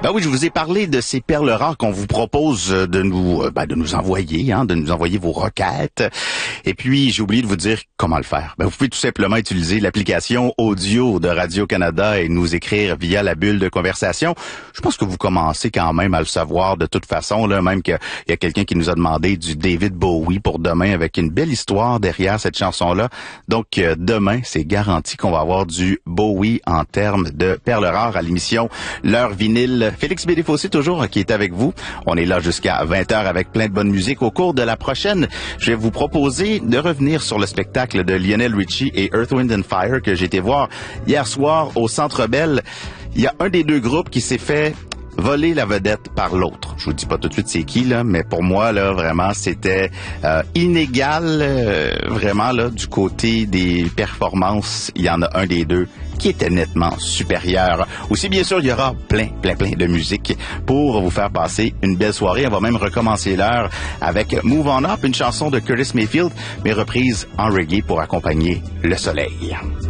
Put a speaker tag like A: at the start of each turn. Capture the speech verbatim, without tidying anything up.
A: Ben oui, je vous ai parlé de ces perles rares qu'on vous propose de nous, ben de nous envoyer, hein, de nous envoyer vos requêtes. Et puis, j'ai oublié de vous dire comment le faire. Ben, vous pouvez tout simplement utiliser l'application audio de Radio-Canada et nous écrire via la bulle de conversation. Je pense que vous commencez quand même à le savoir de toute façon, là, même qu'il y a quelqu'un qui nous a demandé du David Bowie pour demain avec une belle histoire derrière cette chanson-là. Donc, euh, demain, c'est garanti qu'on va avoir du Bowie en termes de perles rares à l'émission L'heure vinyle. Félix Bédéfossé toujours qui est avec vous. On est là jusqu'à vingt heures avec plein de bonne musique. Au cours de la prochaine, je vais vous proposer de revenir sur le spectacle de Lionel Richie et Earth, Wind and Fire que j'ai été voir hier soir au Centre Bell. Il y a un des deux groupes qui s'est fait voler la vedette par l'autre. Je vous dis pas tout de suite c'est qui, là, mais pour moi, là, vraiment, c'était euh, inégal, euh, vraiment, là, du côté des performances. Il y en a un des deux qui était nettement supérieur. Aussi, bien sûr, il y aura plein, plein, plein de musique pour vous faire passer une belle soirée. On va même recommencer l'heure avec Move On Up, une chanson de Curtis Mayfield, mais reprise en reggae pour accompagner le soleil.